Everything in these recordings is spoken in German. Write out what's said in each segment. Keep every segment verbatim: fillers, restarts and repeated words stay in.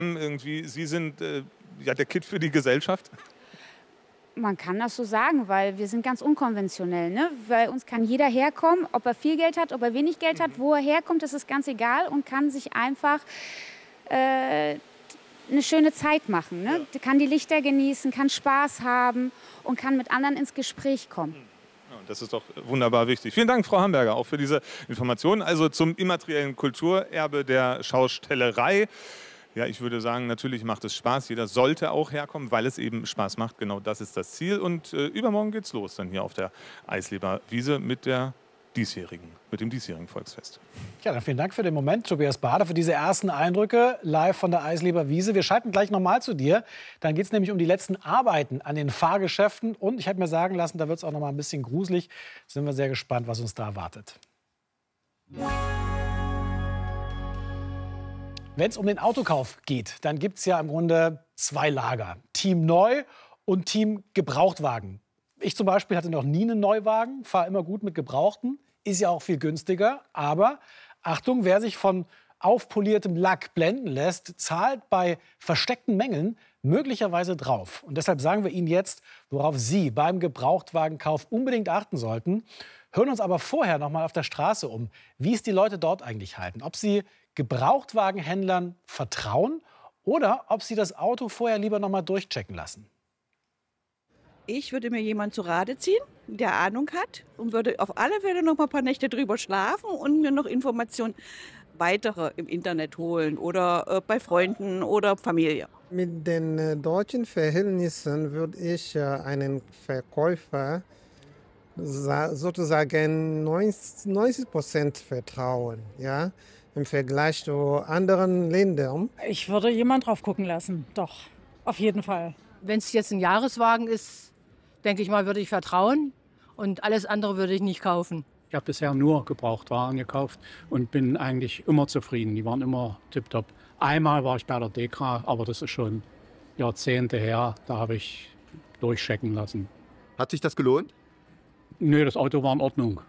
Irgendwie, Sie sind äh, ja, der Kitt für die Gesellschaft? Man kann das so sagen, weil wir sind ganz unkonventionell. Ne? Bei uns kann jeder herkommen, ob er viel Geld hat, ob er wenig Geld hat, wo er herkommt, das ist ganz egal und kann sich einfach äh, eine schöne Zeit machen. Ne? Ja. Kann die Lichter genießen, kann Spaß haben und kann mit anderen ins Gespräch kommen. Ja, das ist doch wunderbar wichtig. Vielen Dank, Frau Hamberger, auch für diese Informationen. Also zum immateriellen Kulturerbe der Schaustellerei. Ja, ich würde sagen, natürlich macht es Spaß. Jeder sollte auch herkommen, weil es eben Spaß macht. Genau das ist das Ziel. Und äh, übermorgen geht's los dann hier auf der Eisleber Wiese mit der diesjährigen, mit dem diesjährigen Volksfest. Ja, dann vielen Dank für den Moment, Tobias Bader, für diese ersten Eindrücke live von der Eisleber Wiese. Wir schalten gleich nochmal zu dir. Dann geht es nämlich um die letzten Arbeiten an den Fahrgeschäften. Und ich habe mir sagen lassen, da wird es auch noch mal ein bisschen gruselig. Sind wir sehr gespannt, was uns da erwartet. Wenn es um den Autokauf geht, dann gibt es ja im Grunde zwei Lager. Team Neu und Team Gebrauchtwagen. Ich zum Beispiel hatte noch nie einen Neuwagen, fahre immer gut mit Gebrauchten. Ist ja auch viel günstiger. Aber Achtung, wer sich von aufpoliertem Lack blenden lässt, zahlt bei versteckten Mängeln möglicherweise drauf. Und deshalb sagen wir Ihnen jetzt, worauf Sie beim Gebrauchtwagenkauf unbedingt achten sollten. Hören uns aber vorher noch mal auf der Straße um, wie es die Leute dort eigentlich halten. Ob sie Gebrauchtwagenhändlern vertrauen oder ob sie das Auto vorher lieber noch mal durchchecken lassen. Ich würde mir jemanden zu Rate ziehen, der Ahnung hat und würde auf alle Fälle noch mal ein paar Nächte drüber schlafen und mir noch Informationen weitere im Internet holen oder äh, bei Freunden oder Familie. Mit den äh, deutschen Verhältnissen würde ich äh, einen Verkäufer sozusagen neunzig Prozent vertrauen, ja, im Vergleich zu anderen Ländern. Ich würde jemand drauf gucken lassen, doch, auf jeden Fall. Wenn es jetzt ein Jahreswagen ist, denke ich mal, würde ich vertrauen und alles andere würde ich nicht kaufen. Ich habe bisher nur Gebrauchtwagen gekauft und bin eigentlich immer zufrieden. Die waren immer tipptopp. Einmal war ich bei der Dekra, aber das ist schon Jahrzehnte her. Da habe ich durchchecken lassen. Hat sich das gelohnt? Nee, das Auto war in Ordnung.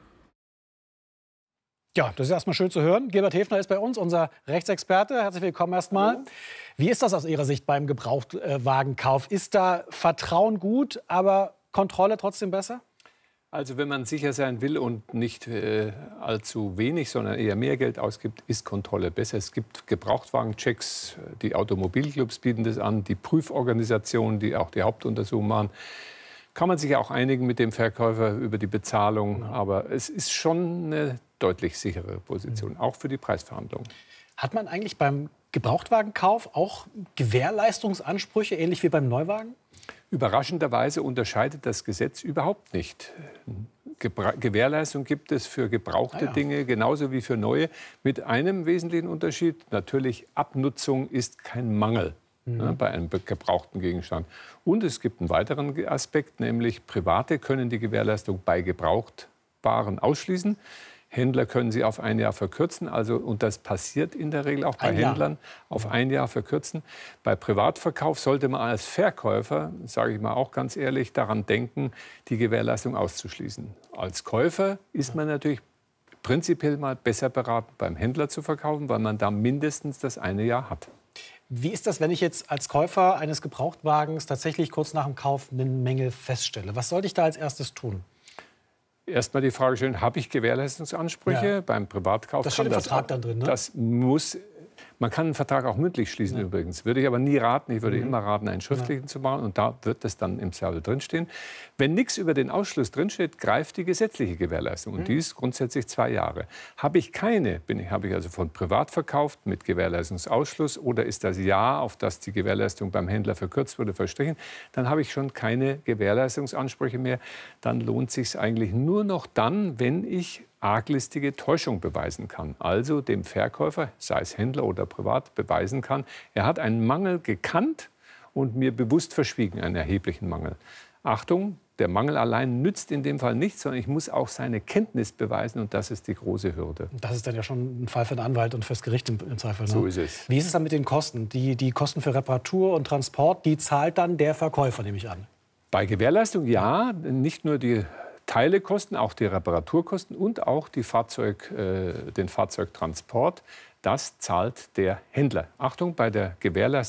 Ja, das ist erstmal schön zu hören. Gilbert Hefner ist bei uns, unser Rechtsexperte. Herzlich willkommen erstmal. Ja. Wie ist das aus Ihrer Sicht beim Gebrauchtwagenkauf? Ist da Vertrauen gut, aber Kontrolle trotzdem besser? Also wenn man sicher sein will und nicht äh, allzu wenig, sondern eher mehr Geld ausgibt, ist Kontrolle besser. Es gibt Gebrauchtwagenchecks, die Automobilclubs bieten das an, die Prüforganisationen, die auch die Hauptuntersuchung machen. Kann man sich auch einigen mit dem Verkäufer über die Bezahlung, aber es ist schon eine deutlich sichere Position, auch für die Preisverhandlungen. Hat man eigentlich beim Gebrauchtwagenkauf auch Gewährleistungsansprüche, ähnlich wie beim Neuwagen? Überraschenderweise unterscheidet das Gesetz überhaupt nicht. Gebra Gewährleistung gibt es für gebrauchte ah, ja. Dinge genauso wie für neue, mit einem wesentlichen Unterschied. Natürlich, Abnutzung ist kein Mangel. Mhm. Ja, bei einem gebrauchten Gegenstand. Und es gibt einen weiteren Aspekt, nämlich Private können die Gewährleistung bei Gebrauchtwaren ausschließen. Händler können sie auf ein Jahr verkürzen, also, und das passiert in der Regel auch bei ein Händlern, Jahr. auf ein Jahr verkürzen. Bei Privatverkauf sollte man als Verkäufer, sage ich mal auch ganz ehrlich, daran denken, die Gewährleistung auszuschließen. Als Käufer ist man natürlich prinzipiell mal besser beraten, beim Händler zu verkaufen, weil man da mindestens das eine Jahr hat. Wie ist das, wenn ich jetzt als Käufer eines Gebrauchtwagens tatsächlich kurz nach dem Kauf einen Mängel feststelle? Was sollte ich da als erstes tun? Erst mal die Frage stellen, habe ich Gewährleistungsansprüche? Ja. Beim Privatkauf das steht kann im das Vertrag auch, dann drin, ne? Das muss, man kann einen Vertrag auch mündlich schließen ja. übrigens. Würde ich aber nie raten. Ich würde mhm. immer raten, einen schriftlichen ja. zu machen. Und da wird das dann im Zweifel drinstehen. Wenn nichts über den Ausschluss drinsteht, greift die gesetzliche Gewährleistung. Und mhm. die ist grundsätzlich zwei Jahre. Habe ich keine, bin ich, habe ich also von privat verkauft mit Gewährleistungsausschluss oder ist das Jahr, auf das die Gewährleistung beim Händler verkürzt wurde, verstrichen, dann habe ich schon keine Gewährleistungsansprüche mehr. Dann lohnt es sich eigentlich nur noch dann, wenn ich arglistige Täuschung beweisen kann. Also dem Verkäufer, sei es Händler oder privat, beweisen kann, er hat einen Mangel gekannt und mir bewusst verschwiegen, einen erheblichen Mangel. Achtung, der Mangel allein nützt in dem Fall nichts, sondern ich muss auch seine Kenntnis beweisen und das ist die große Hürde. Das ist dann ja schon ein Fall für den Anwalt und fürs Gericht im, im Zweifel. Ne? So ist es. Wie ist es dann mit den Kosten? Die, die Kosten für Reparatur und Transport, die zahlt dann der Verkäufer, nehme ich an? Bei Gewährleistung ja, nicht nur die Teilekosten, auch die Reparaturkosten und auch die Fahrzeug, äh, den Fahrzeugtransport. Das zahlt der Händler. Achtung, bei der Gewährleistung